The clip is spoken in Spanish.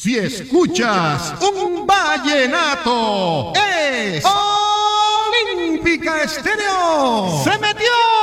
Si escuchas un vallenato, es Olímpica Estéreo. ¡Se metió!